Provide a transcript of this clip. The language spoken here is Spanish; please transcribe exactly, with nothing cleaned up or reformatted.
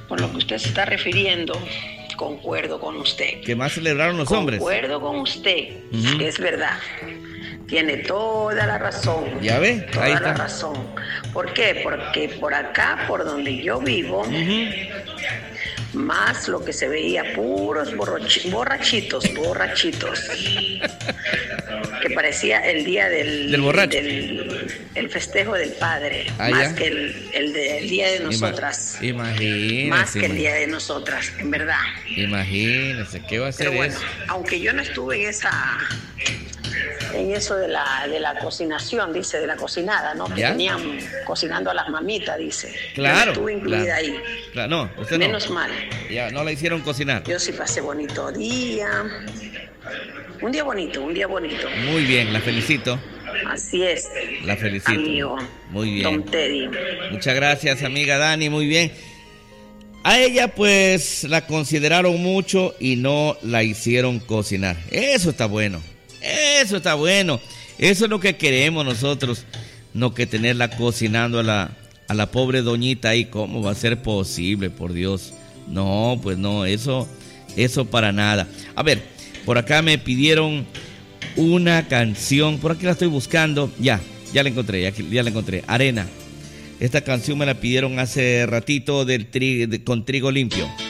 por lo que usted se está refiriendo, concuerdo con usted. ¿Qué más celebraron los concuerdo hombres? Concuerdo con usted, Uh-huh. que es verdad. Tiene toda la razón. ¿Ya ve? Toda Ahí la está. razón. ¿Por qué? Porque por acá, por donde yo vivo, Uh-huh. más lo que se veía, puros borrochi- borrachitos, borrachitos. Que parecía el día del, Del borracho. del el festejo del padre, Ah, más ya. que el, el del día de nosotras. Ima- imagínese, Más que el imag- día de nosotras, en verdad. Imagínese, ¿qué va a hacer Pero bueno, eso? aunque yo no estuve en esa en eso de la de la cocinación, dice, de la cocinada, ¿no? Que ¿Ya? tenían cocinando a las mamitas, dice. Claro. Yo no estuve incluida claro. ahí. Claro, no, usted Menos no. mal. Ya, no la hicieron cocinar. Yo sí pasé bonito día. Un día bonito, un día bonito. Muy bien, la felicito. Así es. La felicito. Amigo. Muy bien. Don Teddy. Muchas gracias, amiga Dani, muy bien. A ella pues la consideraron mucho y no la hicieron cocinar. Eso está bueno. Eso está bueno. Eso es lo que queremos nosotros. No que tenerla cocinando a la, a la pobre doñita ahí. ¿Cómo va a ser posible, por Dios? No, pues no, eso, eso para nada. A ver, por acá me pidieron una canción. Por aquí la estoy buscando. Ya, ya la encontré, ya, ya la encontré. Arena. Esta canción me la pidieron hace ratito del tri, de, con Trigo Limpio.